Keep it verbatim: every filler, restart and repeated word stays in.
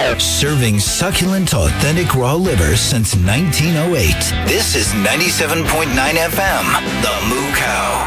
Serving succulent, authentic raw liver since nineteen oh eight. This is ninety-seven point nine F M, The Moo Cow.